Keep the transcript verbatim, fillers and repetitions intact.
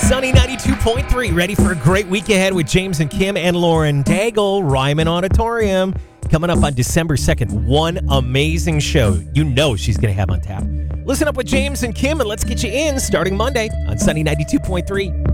Sunny ninety-two point three, ready for a great week ahead with James and Kim and Lauren Daigle, Ryman Auditorium. Coming up on December second, one amazing show you know she's going to have on tap. Listen up with James and Kim, and let's get you in starting Monday on Sunny ninety-two point three.